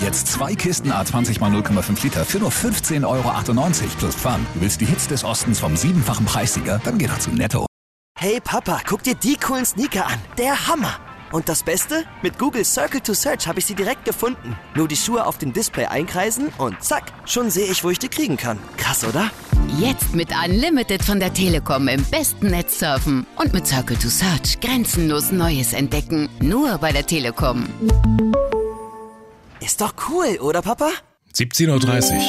Jetzt 2 Kisten A20 x 0,5 Liter für nur 15,98 € plus Pfand. Du willst die Hits des Ostens vom 7-fachen Preissieger? Dann geh doch zu Netto. Hey Papa, guck dir die coolen Sneaker an. Der Hammer! Und das Beste? Mit Google Circle to Search habe ich sie direkt gefunden. Nur die Schuhe auf dem Display einkreisen und zack, schon sehe ich, wo ich die kriegen kann. Krass, oder? Jetzt mit Unlimited von der Telekom im besten Netz surfen. Und mit Circle to Search grenzenlos Neues entdecken. Nur bei der Telekom. Ist doch cool, oder Papa? 17:30 Uhr.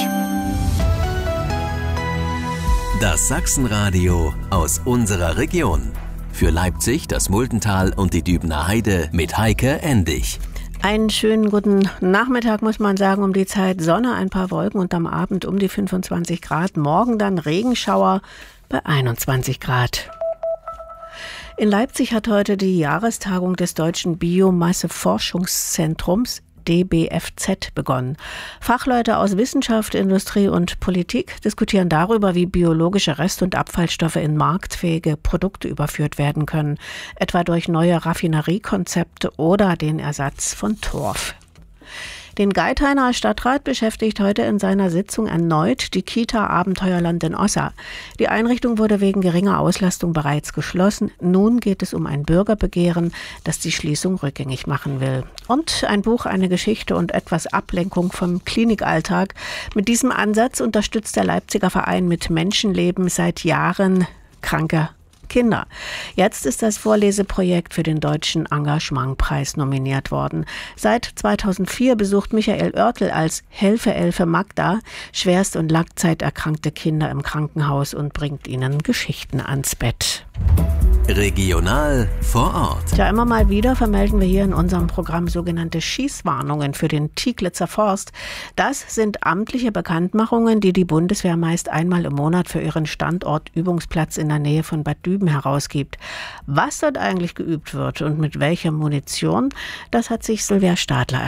Das Sachsenradio aus unserer Region. Für Leipzig, das Muldental und die Dübener Heide mit Heike Endig. Einen schönen guten Nachmittag, muss man sagen, um die Zeit. Sonne, ein paar Wolken und am Abend um die 25 Grad. Morgen dann Regenschauer bei 21 Grad. In Leipzig hat heute die Jahrestagung des Deutschen Biomasseforschungszentrums DBFZ begonnen. Fachleute aus Wissenschaft, Industrie und Politik diskutieren darüber, wie biologische Rest- und Abfallstoffe in marktfähige Produkte überführt werden können, etwa durch neue Raffineriekonzepte oder den Ersatz von Torf. Den Geithainer Stadtrat beschäftigt heute in seiner Sitzung erneut die Kita Abenteuerland in Ossa. Die Einrichtung wurde wegen geringer Auslastung bereits geschlossen. Nun geht es um ein Bürgerbegehren, das die Schließung rückgängig machen will. Und ein Buch, eine Geschichte und etwas Ablenkung vom Klinikalltag. Mit diesem Ansatz unterstützt der Leipziger Verein mit Menschenleben seit Jahren kranke Kinder. Jetzt ist das Vorleseprojekt für den Deutschen Engagementpreis nominiert worden. Seit 2004 besucht Michael Oertel als Helfe Magda schwerst- und langzeiterkrankte Kinder im Krankenhaus und bringt ihnen Geschichten ans Bett. Regional vor Ort. Ja, immer mal wieder vermelden wir hier in unserem Programm sogenannte Schießwarnungen für den Tieglitzer Forst. Das sind amtliche Bekanntmachungen, die die Bundeswehr meist einmal im Monat für ihren Standortübungsplatz in der Nähe von Bad Düben herausgibt. Was dort eigentlich geübt wird und mit welcher Munition, das hat sich Sylvia Stadler